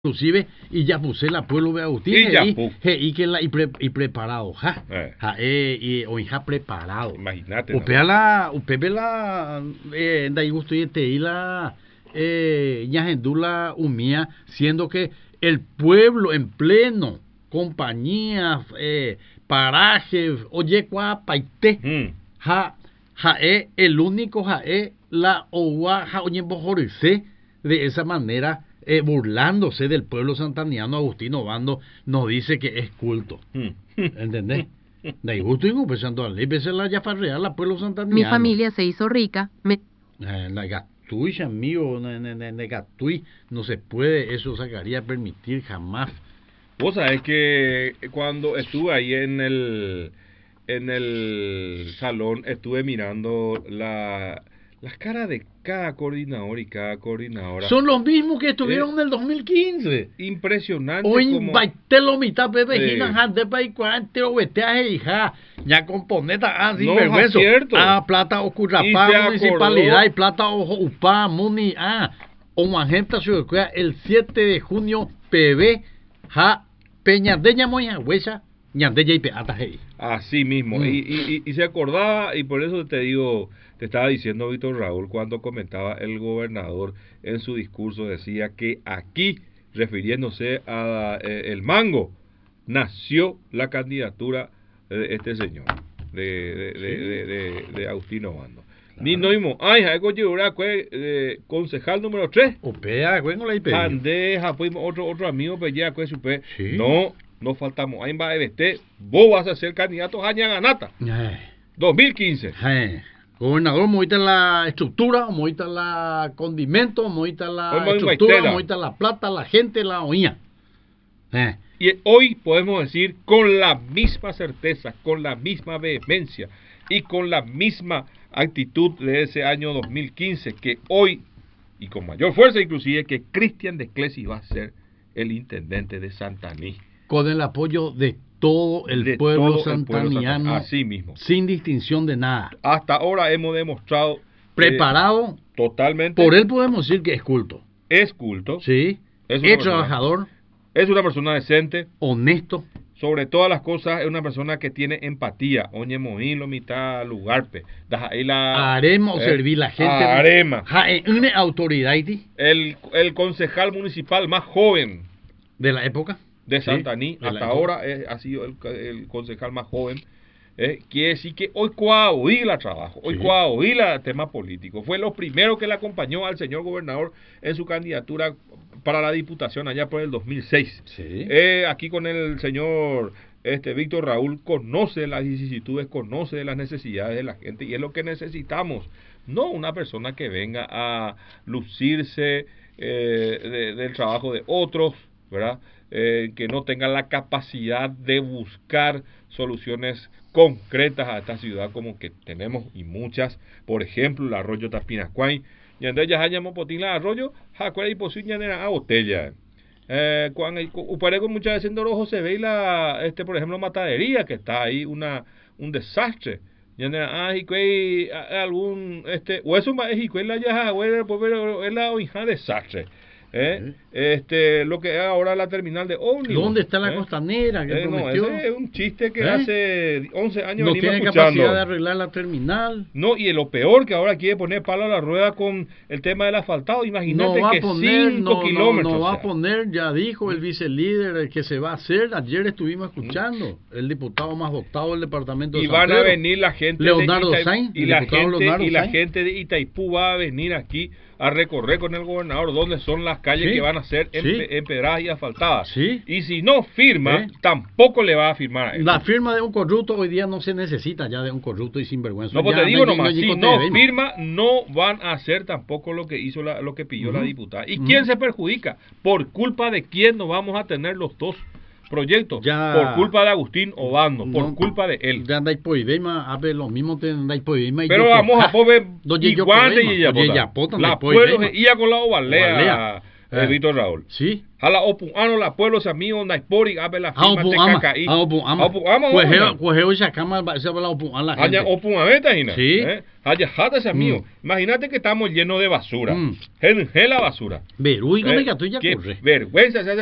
inclusive y ya puse la pueblo de Agustín y que la y preparado y hoy ya preparado, imagínate, Pepe la da gusto y te la ñagendula umía, siendo que el pueblo en pleno compañía paraje oye cua paite el único la owa oye bojorice de esa manera, burlándose del pueblo santaniano. Agustín Obando nos dice que es culto. ¿Entendés? De ahí gusto y pensando a ley, veces la yafarrea, la pueblo santaniano. Mi familia se hizo rica. La gatui, amigo, la gatui, no se puede, eso sacaría permitir jamás. Vos sabés que cuando estuve ahí en el salón, estuve mirando las caras de cada coordinador y cada coordinadora. Son los mismos que estuvieron en el 2015. Impresionante. O en baitelo mitad bebé de país cuante o veteaje hija ya componeta así vergüenza. Plata ocurrapá municipalidad y plata ojo upá muni o magenta su el 7 de junio PB Peña de Ñamoya huesa ñandeya y peata hey. Así mismo. Y se acordaba, y por eso te digo, te estaba diciendo Víctor Raúl cuando comentaba el gobernador en su discurso, decía que aquí, refiriéndose a el Mango, nació la candidatura de este señor, de Agustín Obando. Ni no vimos, concejal número 3. Otro amigo, no faltamos. Ahí va a vos vas a ser candidato a Ñaganata. 2015. Gobernador, movita la estructura, movita la condimento, movita la estructura, movita la plata, la gente, la oía. Y hoy podemos decir con la misma certeza, con la misma vehemencia y con la misma actitud de ese año 2015 que hoy, y con mayor fuerza inclusive, que Cristian de Clesi va a ser el intendente de Santaní. Con el apoyo de todo el pueblo santaniano, así mismo, sin distinción de nada. Hasta ahora hemos demostrado preparado totalmente. Por él podemos decir que es culto. Es culto. Sí. Es trabajador. Es una persona decente, honesto. Sobre todas las cosas es una persona que tiene empatía. Oye, moílo mitad lugarpe. Haremos servir la gente. Haremos. Una autoridad. El concejal municipal más joven de la época de Santaní, hasta ahora ha sido el concejal más joven. Quiere decir que hoy coahuila trabajo, hoy coahuila tema político. Fue lo primero que le acompañó al señor gobernador en su candidatura para la diputación allá por el 2006. Aquí con el señor Víctor Raúl conoce las vicisitudes, conoce las necesidades de la gente y es lo que necesitamos. No una persona que venga a lucirse del trabajo de otros, ¿verdad? Que no tenga la capacidad de buscar soluciones concretas a esta ciudad como que tenemos y muchas. Por ejemplo, el arroyo Tapinacuay, y donde ya hayamos potín la arroyo, jacuera y posible a botella. Cuando uparego muchas veces en Dorojo se ve por ejemplo, matadería que está ahí un desastre. Y algún o eso más es la ya es la hija desastre. Lo que es ahora la terminal de ómnibus. ¿Dónde está la costanera que prometió? Ese es un chiste que hace 11 años no venimos tiene escuchando. Capacidad de arreglar la terminal. No, y lo peor que ahora quiere poner palo a la rueda con el tema del asfaltado. Imagínate que 5 kilómetros. No va a poner, ya dijo el vicelíder que se va a hacer. Ayer estuvimos escuchando el diputado más votado del departamento de San Pedro. Y van a venir la gente Leonardo Sainz, y la gente de Itaipú va a venir aquí a recorrer con el gobernador dónde son las calles que van a ser empedradas y asfaltadas. Y si no firma, tampoco le va a firmar a él. La firma de un corrupto hoy día no se necesita ya de un corrupto y sinvergüenza. No, pues te digo nomás, si no firma, no van a hacer tampoco lo que hizo lo que pidió la diputada. ¿Y quién se perjudica? ¿Por culpa de quién no vamos a tener los dos proyectos? Por culpa de Agustín Obando, por culpa de él. Ya lo mismo pero vamos a poder igual de Yeyapota. La pueblo se ia con la ovalea Víctor Raúl. Sí. Hala opuano la pueblo samio naipori abe la firma te cacaí. Pues ya cama se va la opuan la gente. Haya opuameta hina. Sí. Haya jata samio. Imagínate que estamos llenos de basura. La basura. Veruy, ¿cómo que tú ya corre? Vergüenza se hace